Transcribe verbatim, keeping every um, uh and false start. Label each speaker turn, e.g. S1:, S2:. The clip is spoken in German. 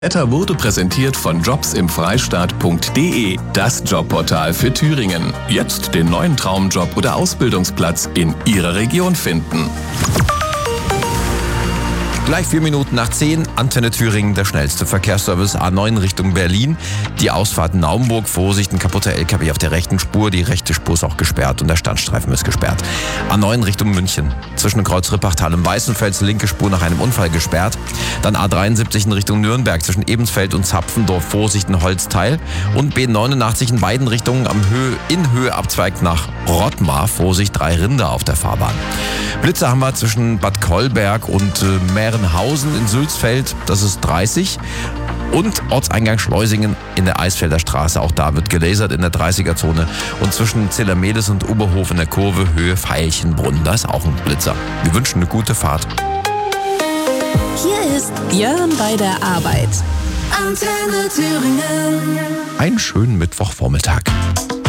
S1: Wetter wurde präsentiert von jobs im freistaat punkt de, das Jobportal für Thüringen. Jetzt den neuen Traumjob oder Ausbildungsplatz in Ihrer Region finden.
S2: Gleich vier Minuten nach zehn, Antenne Thüringen, der schnellste Verkehrsservice A neun Richtung Berlin. Die Ausfahrt Naumburg, Vorsicht, ein kaputter L K W auf der rechten Spur. Die rechte Spur ist auch gesperrt und der Standstreifen ist gesperrt. A neun Richtung München, zwischen Kreuz Rippachtal und Weißenfels, linke Spur nach einem Unfall gesperrt. Dann A dreiundsiebzig in Richtung Nürnberg, zwischen Ebensfeld und Zapfendorf, Vorsicht, ein Holzteil. Und B neunundachtzig in beiden Richtungen am Höhe, in Höhe Abzweig nach Rottmar, Vorsicht, drei Rinder auf der Fahrbahn. Blitze haben wir zwischen Bad Kolberg und äh, Mährenhausen in Sülzfeld, das ist dreißig. Und Ortseingang Schleusingen in der Eisfelder Straße, auch da wird gelasert in der dreißiger-Zone. Und zwischen Zellermedes und Oberhof in der Kurve Höhe Veilchenbrunn, da ist auch ein Blitzer. Wir wünschen eine gute Fahrt.
S3: Hier ist Jörn bei der Arbeit. Antenne Thüringen.
S2: Einen schönen Mittwochvormittag.